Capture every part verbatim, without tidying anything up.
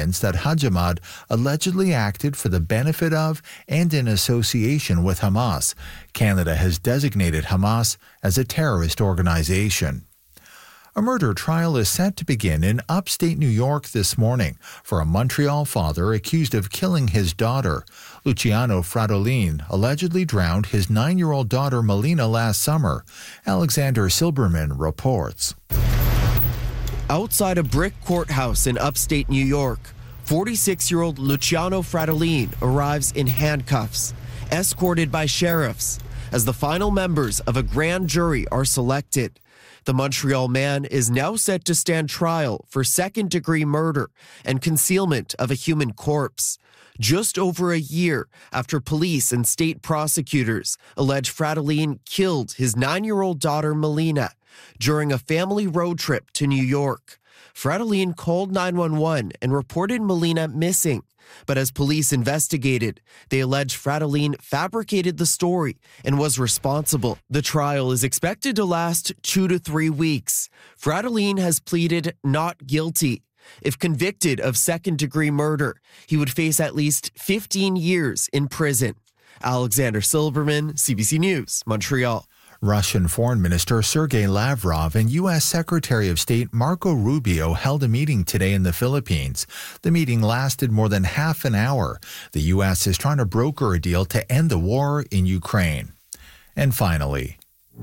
evidence that Hajimad allegedly acted for the benefit of and in association with Hamas. Canada has designated Hamas as a terrorist organization. A murder trial is set to begin in upstate New York this morning for a Montreal father accused of killing his daughter. Luciano Fratellin allegedly drowned his nine-year-old daughter Melina last summer. Alexander Silberman reports. Outside a brick courthouse in upstate New York, forty-six-year-old Luciano Fratellin arrives in handcuffs, escorted by sheriffs, as the final members of a grand jury are selected. The Montreal man is now set to stand trial for second-degree murder and concealment of a human corpse, just over a year after police and state prosecutors allege Fratellin killed his nine-year-old daughter Melina during a family road trip to New York. Fratellin called nine one one and reported Melina missing. But as police investigated, they allege Fratellin fabricated the story and was responsible. The trial is expected to last two to three weeks. Fratellin has pleaded not guilty. If convicted of second-degree murder, he would face at least fifteen years in prison. Alexander Silberman, C B C News, Montreal. Russian Foreign Minister Sergei Lavrov and U S Secretary of State Marco Rubio held a meeting today in the Philippines. The meeting lasted more than half an hour. The U S is trying to broker a deal to end the war in Ukraine. And finally,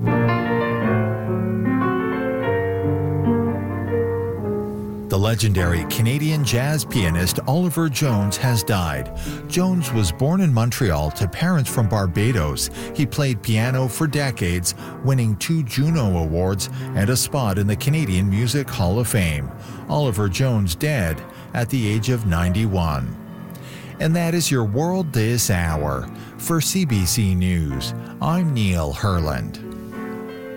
the legendary Canadian jazz pianist Oliver Jones has died. Jones was born in Montreal to parents from Barbados. He played piano for decades, winning two Juno Awards and a spot in the Canadian Music Hall of Fame. Oliver Jones dead at the age of ninety-one. And that is your world this hour. For C B C News, I'm Neil Herland.